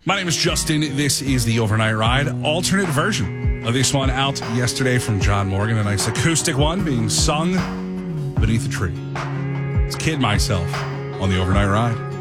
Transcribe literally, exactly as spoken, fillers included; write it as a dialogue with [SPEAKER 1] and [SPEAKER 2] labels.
[SPEAKER 1] My name is Justin. This is the Overnight Ride, alternate version of this one out yesterday from John Morgan, a nice acoustic one being sung beneath a tree. It's Kid Myself on the Overnight Ride.